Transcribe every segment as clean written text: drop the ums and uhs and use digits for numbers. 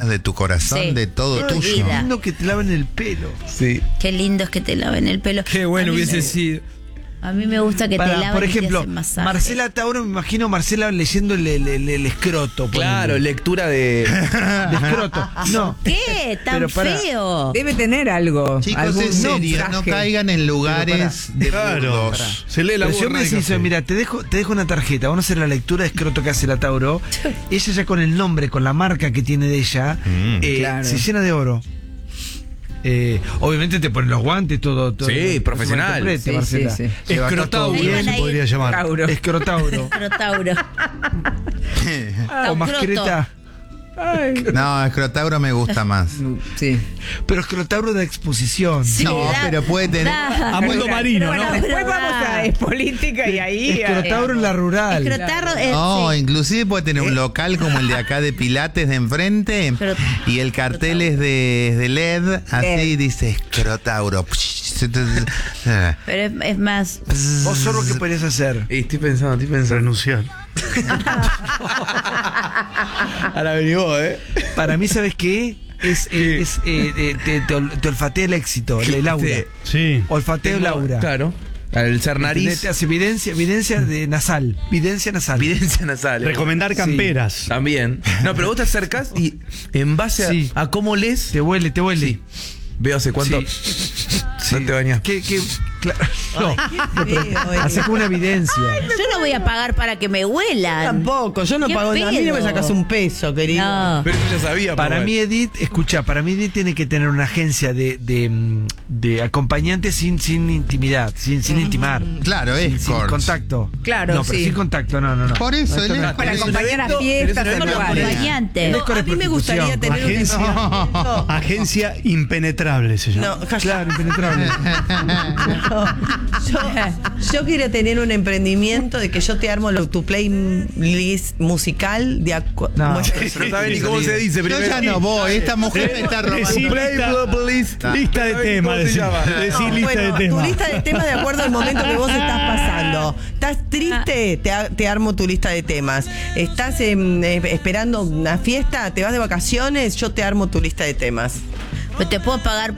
de tu corazón, Sí. de todo Tu tuyo. vida. Qué lindo que te laven el pelo. Sí. Qué lindo es que te laven el pelo. Qué bueno A mí hubiese me- sido. A mí me gusta que te laven Por y te ejemplo, hacen masaje. Marcela Tauro, me imagino Marcela leyendo el escroto. Claro, ponele. lectura de. De escroto. No. ¿Qué? Tan Pero para- feo. Debe tener algo. Chicos, algún en serio, no mensaje. caigan en lugares de Claro. burdos. Se lee la Pero si yo burra me de decís, café. mira, te dejo una tarjeta, vamos a hacer la lectura de escroto que hace la Tauro. Ella ya con el nombre, con la marca que tiene de ella, Claro. se llena de oro. Obviamente te ponen los guantes, todo. Sí, profesional. Interprete, Sí, Marcela. sí, sí. Lleva acá todo Escrotauro bien. se podría llamar. Tauro. Escrotauro. Crotauro. O mascreta. No, escrotauro me gusta más. Sí. Pero escrotauro de exposición. Sí, No, pero puede tener- A mundo marino, Bueno, ¿no? después Pero vamos da. a es política y ahí. Escrotauro en la rural. Escrotarro, No, sí. inclusive puede tener un local como el de acá de Pilates de enfrente Pero- y el cartel es de LED, así LED. dice escrotauro. Pero es más. Vos solo qué podrías hacer. Estoy pensando. Renunciar. Ahora vení vos, Para mí, ¿sabes qué? Te olfatea el éxito, el aura. Sí. Olfateo el aura. Claro. El ser ¿Entendés? nariz. Te hace evidencia de nasal. Videncia nasal. Evidencia nasal. Recomendar camperas. También. No, pero vos te acercás y en base Sí. a cómo lees, Te huele. Sí. veo hace cuánto no te bañas. Claro. No, hace como una evidencia. Yo no voy a pagar para que me huelan. Tampoco, yo no ¿Qué pago nada. A mí no me pedo? sacas un peso, querido. No. Pero yo ya sabía. Para Pablo. mí, Edith, escucha, para mí Edith tiene que tener una agencia de acompañantes sin intimidad, sin intimar. Claro, sin escorts. contacto. Claro, no, pero sí. sin contacto, no. Por eso No, él esto es- no. Para ¿Tenés un acompañar a evento? fiestas ¿Tenés un en evento? lugares. Acompañante. No, A mí me gustaría tener un emprendimiento. Agencia impenetrable se llama. No, Claro, impenetrable. yo quiero tener un emprendimiento de que yo te armo tu playlist musical de No. bueno, Pero no sabés ni cómo se dice Yo primero. ya no voy, esta mujer me está robando. Decí lista de temas. ¿Cómo se llama? Decí lista bueno, de tu temas. lista de temas de acuerdo al momento que vos estás pasando. ¿Estás triste? Te armo tu lista de temas. ¿Estás esperando una fiesta? ¿Te vas de vacaciones? Yo te armo tu lista de temas. Pues te puedo pagar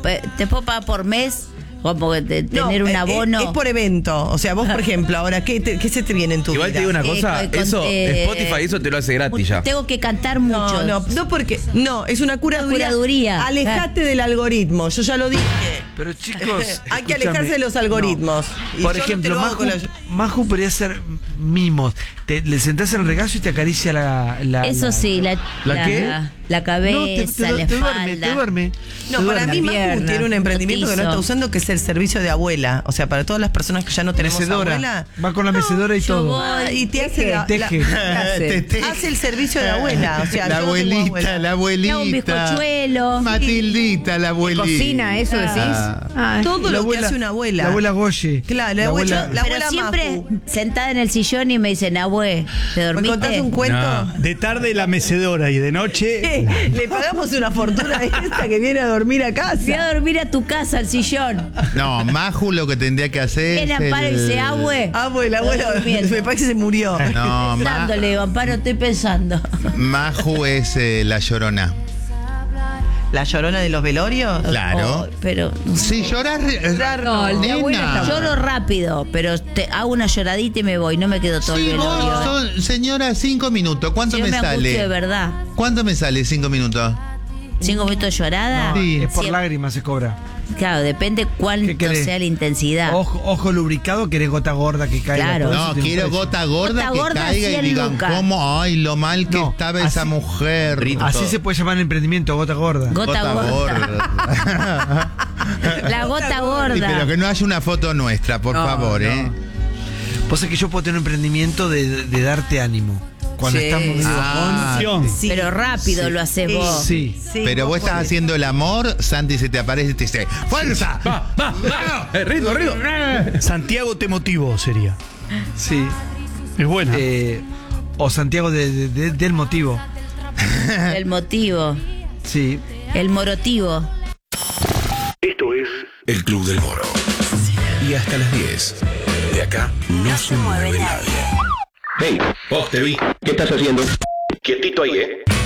por mes, como que tener un abono. Es por evento. O sea, vos, por ejemplo, ahora, ¿qué se te viene en tu Igual vida? te digo una cosa, con- eso, Spotify eso te lo hace gratis ya. Tengo que cantar mucho. No, porque. No, es una curaduría. curaduría. Alejate del algoritmo. Yo ya lo dije. Pero chicos, Hay que escúchame, alejarse de los algoritmos. Y Por yo no te ejemplo, lo hago con Maju podría hacer mimos. Le sentás en el regazo y te acaricia la Eso sí, la qué? la cabeza, No, la te espalda. duerme. No, Te para duerme. mí Maju piernas, tiene un emprendimiento que no piso. está usando, que es el servicio de abuela. O sea, para todas las personas que ya no tenemos Mecedora. abuela. Va con la mecedora y yo todo. voy. Y te hace Teje. Te teje. hace el servicio de abuela. O sea, La yo no tengo abuelita, la abuelita. Un bizcochuelo. Matildita, la abuelita. Cocina, eso decís. Ah, todo La lo abuela- que hace una abuela. La abuela Goye. Claro, la abuela Pero siempre Maju. sentada en el sillón y me dicen, abue, ¿te ¿Me dormiste? contás un cuento? No. De tarde la mecedora y de noche. Le pagamos una fortuna a esta que viene a dormir a casa. Fui a dormir a tu casa, al sillón. No, Maju lo que tendría que hacer Viene es Amparo y dice, abue. Abuela, Durmiendo. me parece que se murió. No, Dándole, Amparo, estoy pensando. Maju es la llorona. ¿La llorona de los velorios? Claro. Oh, pero Si lloras, No, el de abuela nena. está lloro rápido, pero hago una lloradita y me voy, no me quedo todo el Sí, velorio. vos sos- señora, 5 minutos. ¿Cuánto Yo me me angustio de sale? verdad. ¿Cuánto me sale 5 minutos? 5 minutos de llorada. Sí. Es por Sí, lágrimas se cobra. Claro, depende ¿Qué cuánto querés? sea la intensidad. Ojo lubricado, querés gota gorda que caiga. Claro. todo eso No, tiene un quiero precio. gota gorda Gota que gorda, caiga y 100 digan lucas. cómo, ay, lo mal que No, estaba esa así- mujer. Así se puede llamar el emprendimiento, gota gorda. Gota gorda. La gota gorda. Sí, pero que no haya una foto nuestra, por favor, ¿eh? Vos sabés que yo puedo tener un emprendimiento de darte ánimo. Cuando Sí. estamos medio Ah, Acción. Sí. Pero rápido Sí. lo haces vos. Sí. Sí, pero vos estás podés. haciendo el amor, Santi se te aparece y te dice, ¡fuerza! Ritmo. Santiago te motivo sería. Sí. Es buena. O Santiago del motivo. El motivo. Sí. El morotivo. Esto es El Club del Moro. Y hasta las 10. De acá no se mueve nadie. Hey, vos te vi. ¿Qué estás haciendo? Quietito ahí, ¿eh?